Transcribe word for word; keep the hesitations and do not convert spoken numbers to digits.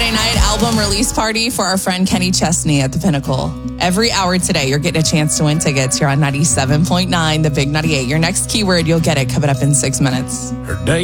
Friday night album release party for our friend Kenny Chesney at the Pinnacle. Every hour today, you're getting a chance to win tickets here on ninety-seven point nine, The Big ninety-eight. Your next keyword, you'll get it coming up in six minutes. Her day